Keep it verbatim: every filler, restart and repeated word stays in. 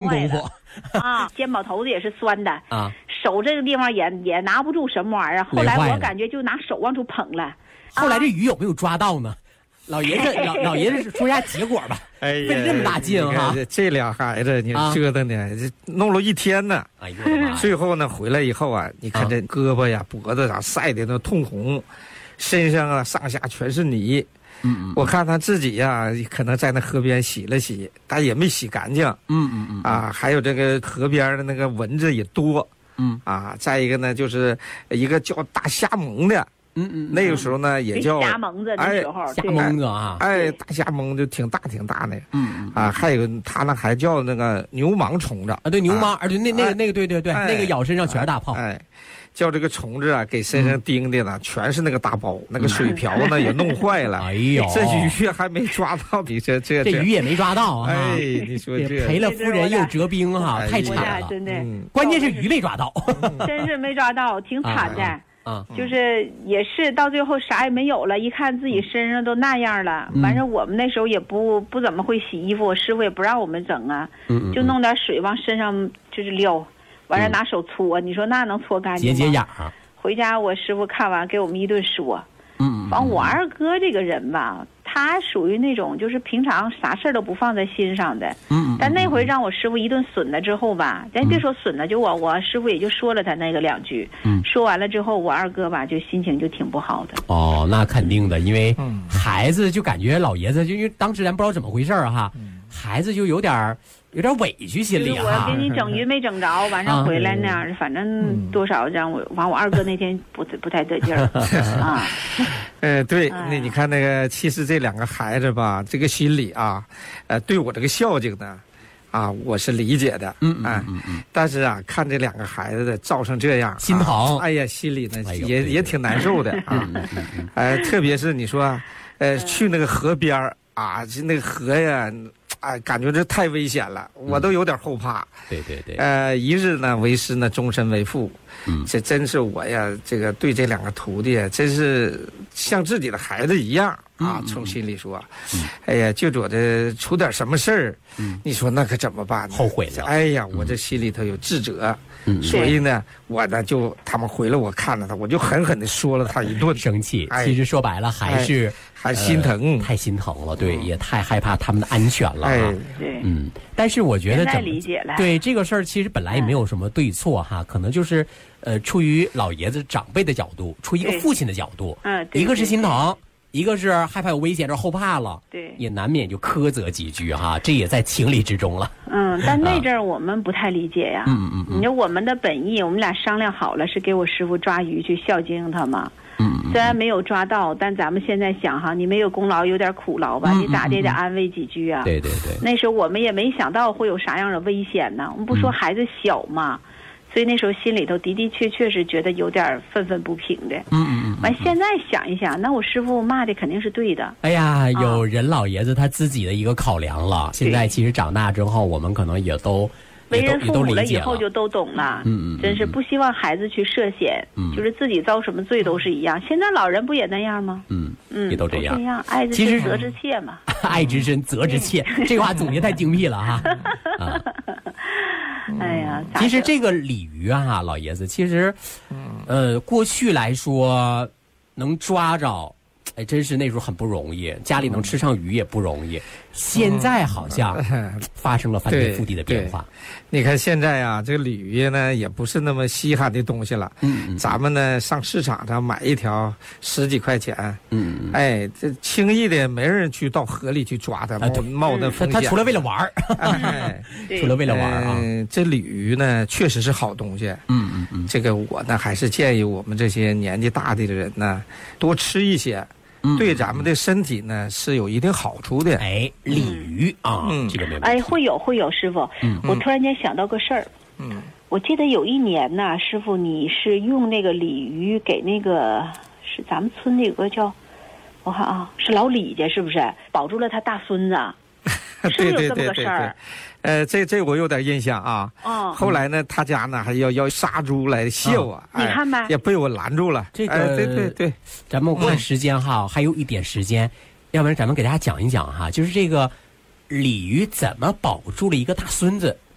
功夫啊，肩膀头子也是酸的啊， 手这个地方也也拿不住什么玩意儿。后来我感觉就拿手往出捧了。 后来这鱼有没有抓到呢？老爷子，老老爷子说一下结果吧。 哎呀， 费这么大劲哈！ 这俩孩子你折腾的，这弄了一天呢。 哎呀， 最后呢回来以后啊，你看这胳膊呀、脖子上晒的那通红，身上啊上下全是泥。 嗯嗯， 我看他自己呀，可能在那河边洗了洗，但也没洗干净。 嗯嗯嗯， 啊，还有这个河边的那个蚊子也多。 嗯啊，再一个呢，就是一个叫大虾虻的。 嗯嗯， 那个时候呢也叫虾虻子那时候， 虾虻子啊， 哎，大虾虻就挺大挺大的。 嗯嗯啊，还有他那还叫那个牛虻虫子啊，对牛虻，啊对那那个那个对对对，那个咬身上全是大泡。 哎。叫这个虫子啊，给身上叮的呢，全是那个大包，那个水瓢呢也弄坏了。 哎呦， 这鱼还没抓到，你这这这鱼也没抓到啊！ 哎，你说这赔了夫人又折兵哈，太惨了， 真的。 关键是鱼没抓到， 真是没抓到，挺惨的。 啊， 就是也是到最后啥也没有了，一看自己身上都那样了。反正我们那时候也不不怎么会洗衣服，我师傅也不让我们整啊，就弄点水往身上就是撩。完了拿手搓，你说那能搓干净吗？ 解解痒。 回家我师傅看完给我们一顿说。 嗯。 完我二哥这个人吧，他属于那种就是平常啥事都不放在心上的。 嗯。 但那回让我师傅一顿损了之后吧，咱别说损了，就我我师傅也就说了他那个两句。 嗯。 说完了之后，我二哥吧就心情就挺不好的。 哦，那肯定的，因为孩子就感觉老爷子就因为当时咱不知道怎么回事哈，孩子就有点。有点委屈心里啊！我给你整鱼没整着，晚上回来那样，啊、反正多少让我完我二哥那天不不太得劲儿啊。 呃，对，那你看那个，其实这两个孩子吧，这个心理啊，呃，对我这个孝敬呢，啊，我是理解的， 嗯嗯嗯嗯。 但是啊，看这两个孩子的造成这样， 心疼， 哎呀，心里呢也也挺难受的啊。呃，特别是你说，呃，去那个河边啊，那个河呀。哎，感觉这太危险了，我都有点后怕。 对对对。 呃，一日呢为师呢，终身为父。 嗯， 这真是我呀，这个对这两个徒弟，真是像自己的孩子一样啊。从心里说，哎呀，就觉得出点什么事儿，你说那可怎么办呢？ 后悔了。 哎呀，我这心里头有自责。嗯，所以呢，我呢就他们回来，我看了他，我就狠狠的说了他一顿。 生气，其实说白了还是还心疼， 太心疼了，对，也太害怕他们的安全了。 哎， 对， 嗯，但是我觉得怎么理解了？ 对这个事儿，其实本来也没有什么对错哈，可能就是呃，出于老爷子长辈的角度，出于一个父亲的角度， 嗯， 一个是心疼。一个是害怕有危险，这后怕了， 对， 也难免就苛责几句哈，这也在情理之中了。 嗯，但那阵儿我们不太理解呀。 嗯嗯嗯。 你说我们的本意，我们俩商量好了，是给我师傅抓鱼去孝敬他嘛。 嗯嗯。 虽然没有抓到，但咱们现在想哈，你没有功劳，有点苦劳吧？ 嗯嗯嗯你咋的也得安慰几句啊。 对对对。 那时候我们也没想到会有啥样的危险呢。我们不说孩子小嘛。嗯，所以那时候心里头的的确确是觉得有点愤愤不平的。 嗯嗯嗯。 完，现在想一想，那我师傅骂的肯定是对的。 哎呀，有任老爷子他自己的一个考量了。啊、现在其实长大之后，我们可能也都为人父母了以后就都懂了。 嗯嗯。 真是不希望孩子去涉险， 嗯， 就是自己遭什么罪都是一样。现在老人不也那样吗？ 嗯嗯， 也都这样。 这样，爱之深，责之切嘛。 爱之深，责之切，这话总结太精辟了哈。啊。 哎呀， 其实这个鲤鱼啊，老爷子，其实，呃，过去来说能抓着，哎，真是那时候很不容易，家里能吃上鱼也不容易。现在好像发生了翻天覆地的变化。 你看现在啊，这个鲤鱼呢也不是那么稀罕的东西了。 嗯嗯。 咱们呢上市场上买一条十几块钱。 嗯嗯。 哎，这轻易的没人去到河里去抓它，冒冒那风险。 他除了为了玩儿。 哎， 除了为了玩啊。 嗯，这鲤鱼呢确实是好东西。 嗯嗯嗯。 这个我呢还是建议我们这些年纪大的人呢多吃一些。 嗯、 对咱们的身体呢是有一定好处的。 哎，鲤鱼啊，嗯，这个没问题。 哎，会有会有，师傅。 嗯， 我突然间想到个事儿。 嗯， 我记得有一年呢，师傅你是用那个鲤鱼给那个是咱们村那有个叫，我看啊，是老李家是不是保住了他大孙子？是不是有这么个事儿？ 呃，这这我有点印象啊。 哦。 后来呢，他家呢还要要杀猪来谢我， 哦、你看吧， 也被我拦住了。 这个， 哎、对对对， 咱们看时间哈，嗯、还有一点时间，要不然咱们给大家讲一讲哈，就是这个鲤鱼怎么保住了一个大孙子。